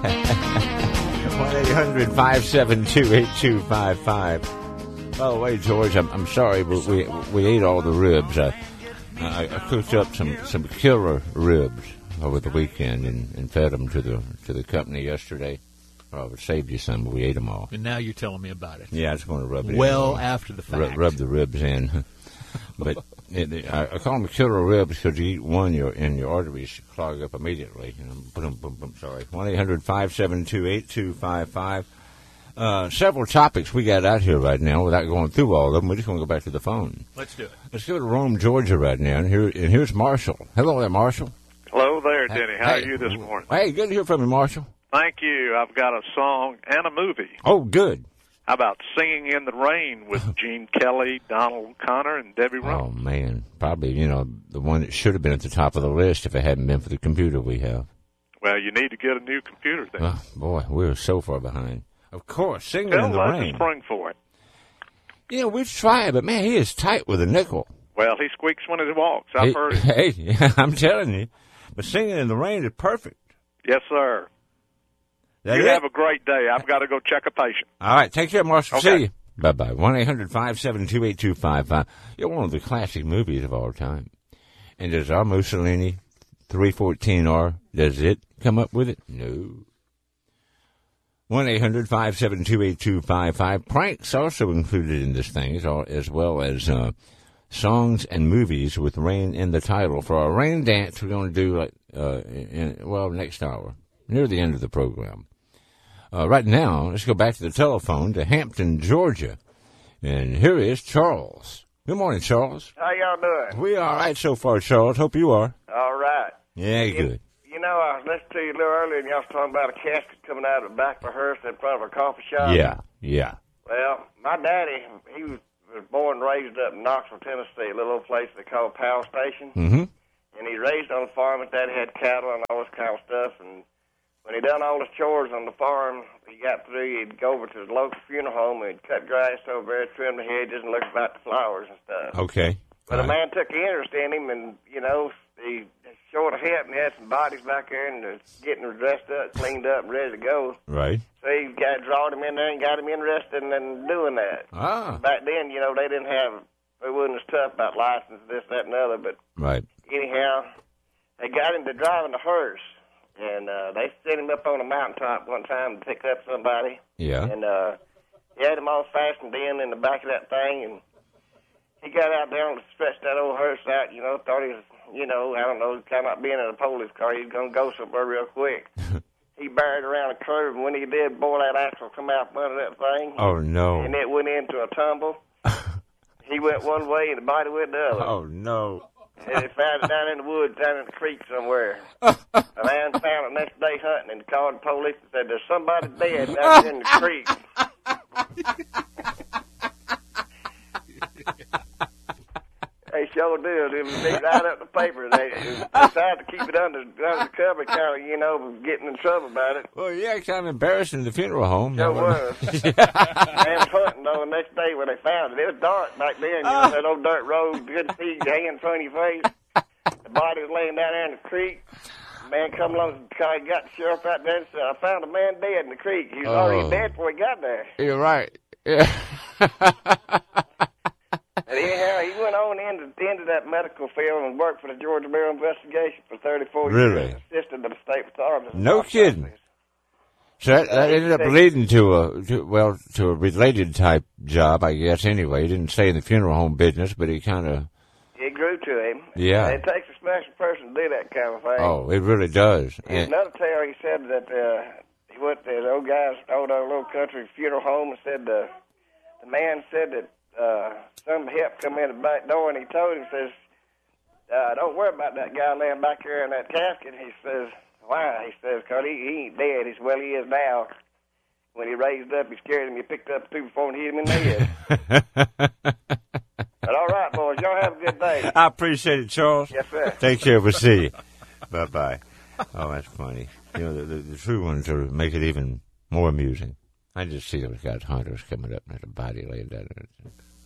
1-800-572-8255. By the way, George, I'm sorry, but we ate all the ribs. I cooked up some killer ribs over the weekend and fed them to the company yesterday. Well, it saved you some, but we ate them all. And now you're telling me about it. Yeah, I just want to rub it well in. After the fact. Rub the ribs in. But I call them killer ribs because you eat one, and your arteries clog up immediately. Boom, boom, boom, sorry. 1-800-572-8255. Several topics we got out here right now without going through all of them. We just want to go back to the phone. Let's do it. Let's go to Rome, Georgia right now. And here's Marshall. Hello there, Marshall. Hello there, Denny. How are you this morning? Hey, good to hear from you, Marshall. Thank you. I've got a song and a movie. Oh, good. How about Singing in the Rain with Gene Kelly, Donald Connor, and Debbie Rowe? Oh, man. Probably, the one that should have been at the top of the list if it hadn't been for the computer we have. Well, you need to get a new computer then. Oh, boy, we're so far behind. Of course, Singing in the Rain. Spring for it. We've tried, but, man, he is tight with a nickel. Well, he squeaks when he walks. I've heard it. Hey, I'm telling you. But Singing in the Rain is perfect. Yes, sir. You have a great day. I've got to go check a patient. All right. Take care, Marshall. Okay. See you. Bye-bye. 1-800-572-8255. One of the classic movies of all time. And does our Mussolini 314R, does it come up with it? No. 1-800-572-8255. Pranks also included in this thing, as well as songs and movies with rain in the title. For our rain dance, we're going to do next hour, near the end of the program. Right now, let's go back to the telephone to Hampton, Georgia. And here is Charles. Good morning, Charles. How y'all doing? We are all right so far, Charles. Hope you are. All right. Yeah, good. I listened to you a little earlier, and y'all was talking about a casket coming out of the back of a hearse in front of a coffee shop. Yeah. Well, my daddy, he was born and raised up in Knoxville, Tennessee, a little old place they call Powell Station. Mm-hmm. And he raised on a farm. His daddy had cattle and all this kind of stuff, and when he done all his chores on the farm, he got through, he'd go over to the local funeral home, and he'd cut grass over there, trim the hedges, and look about the flowers and stuff. Okay. But a man took an interest in him, and, he short of help, and he had some bodies back there, and getting dressed up, cleaned up, and ready to go. Right. So he drawed him in there and got him interested in doing that. Ah. Back then, they wasn't as tough about license, this, that, and the other, but right. Anyhow, they got him to driving the hearse. And they sent him up on a mountaintop one time to pick up somebody. Yeah. And he had him all fastened in the back of that thing. And he got out there and stretched that old hearse out, thought he was, I don't know, kind of like being in a police car. He was going to go somewhere real quick. He barred around a curve, and when he did, boy, that axle come out from under that thing. Oh, no. And it went into a tumble. He went one way, and the body went the other. Oh, no. And they found it down in the woods, down in the creek somewhere. A man found it next day hunting and called the police and said, "There's somebody dead down in the creek." They sure did. It was right up the paper. They tried to keep it under the cover, kind of, getting in trouble about it. Well, yeah, kind of embarrassing in the funeral home. Sure was. Man was hunting, though, the next day when they found it. It was dark back then, that old dirt road, good to see you hang in front of your face. The body was laying down there in the creek. The man come along, he got the sheriff out there and said, "I found a man dead in the creek. He was already dead before he got there." You're right. Yeah. And anyhow, he went on into that medical field and worked for the Georgia Bureau investigation for 34 really? years. Assisted the state authorities. No kidding. So that ended up leading to a related type job, I guess. Anyway, he didn't stay in the funeral home business, but he kind of. It grew to him. Yeah. And it takes a special person to do that kind of thing. Oh, it really does. In another tale, he said that he went to the old guy's little country funeral home and said the man said that some help come in the back door, and he told him, says, "Don't worry about that guy laying back there in that casket." He says, "Why?" He says, "'Cause he ain't dead." He says, "Well, he is now." When he raised up, he scared him. He picked up two before and hit him in the head. But all right, boys, y'all have a good day. I appreciate it, Charles. Yes, sir. Take care. We'll see you. Bye-bye. Oh, that's funny. The true ones make it even more amusing. I just see those guys, hunters, coming up and there's a body laying down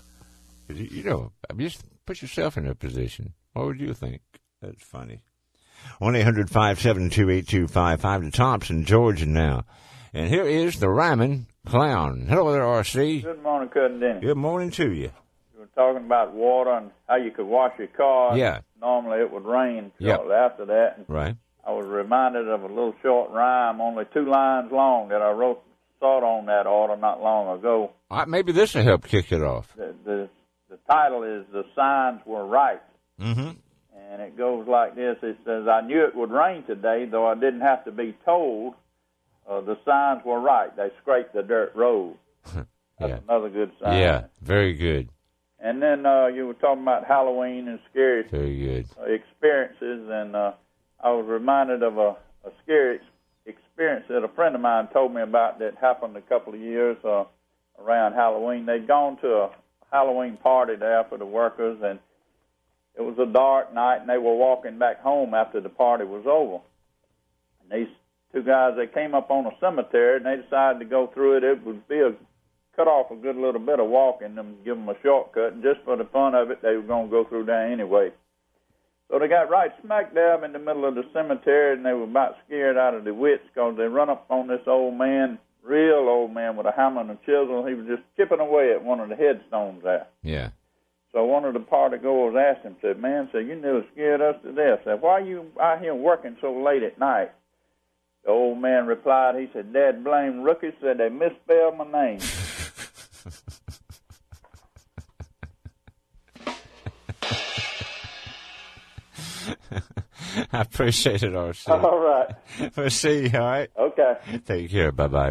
there. Just put yourself in their position. What would you think? That's funny. 1-800-572-8255 to Thompson, Georgia now. And here is the Rhyming Clown. Hello there, R.C. Good morning, Cousin Denny. Good morning to you. You were talking about water and how you could wash your car. Yeah. Normally it would rain Yep. shortly after that. Right. I was reminded of a little short rhyme, only 2 lines long, that I saw on that order not long ago. All right, maybe this will help kick it off. The title is The Signs Were Right. Mm-hmm. And it goes like this. It says, I knew it would rain today, though I didn't have to be told. The signs were right. They scraped the dirt road. That's Yeah. another good sign. Yeah, very good. And then you were talking about Halloween and scary Very good. experiences, and I was reminded of a scary experience that a friend of mine told me about that happened a couple of years around Halloween. They'd gone to a Halloween party there for the workers, and it was a dark night, and they were walking back home after the party was over. And these 2 guys, they came up on a cemetery, and they decided to go through it. It would cut off a good little bit of walking and give them a shortcut, and just for the fun of it, they were going to go through there anyway. So they got right smack dab in the middle of the cemetery, and they were about scared out of their wits because they run up on this old man, real old man with a hammer and a chisel. He was just chipping away at one of the headstones there. Yeah. So one of the party goers asked him, said, man, you nearly scared us to death. Said, why are you out here working so late at night? The old man replied, he said, Dad blame rookies, said they misspelled my name. I appreciate it, R.C. All right. We'll see you, all right? Okay. Take care. Bye-bye.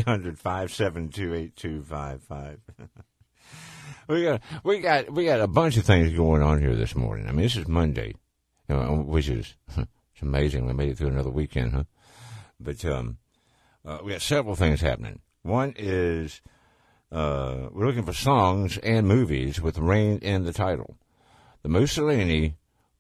1-800-572-8255. We got a bunch of things going on here this morning. I mean, this is Monday, which is it's amazing. We made it through another weekend, huh? But we got several things happening. One is we're looking for songs and movies with rain in the title. The Mussolini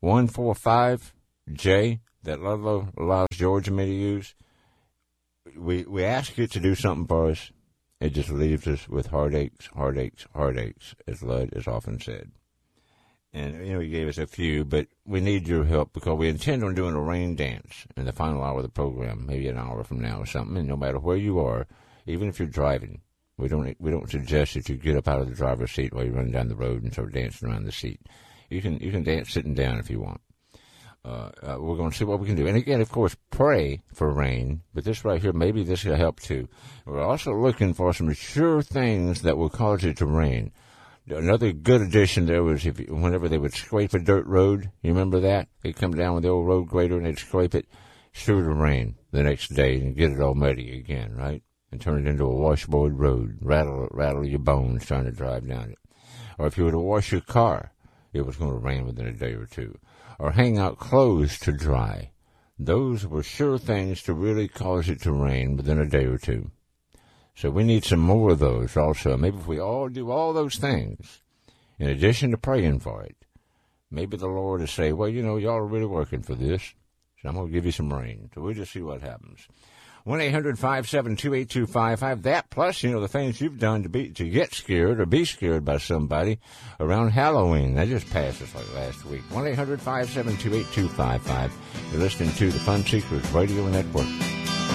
145J that Ludlow allows Georgia me to use. We ask you to do something for us. It just leaves us with heartaches, as Lud has often said. And, he gave us a few, but we need your help because we intend on doing a rain dance in the final hour of the program, maybe an hour from now or something. And no matter where you are, even if you're driving, we don't suggest that you get up out of the driver's seat while you run down the road and start dancing around the seat. You can dance sitting down if you want. We're going to see what we can do. And again, of course, pray for rain. But this right here, maybe this will help too. We're also looking for some sure things that will cause it to rain. Another good addition there was whenever they would scrape a dirt road. You remember that? They'd come down with the old road grader and they'd scrape it through the rain the next day and get it all muddy again, right? And turn it into a washboard road. Rattle your bones trying to drive down it. Or if you were to wash your car, it was going to rain within a day or two. Or hang out clothes to dry. Those were sure things to really cause it to rain within a day or two. So we need some more of those also. Maybe if we all do all those things, in addition to praying for it, maybe the Lord will say, well, y'all are really working for this, so I'm going to give you some rain. So we'll just see what happens. 1-800-572-8255. That plus, the things you've done to get scared or be scared by somebody around Halloween. That just passed us like last week. 1-800-572-8255. You're listening to the Fun Seekers Radio Network.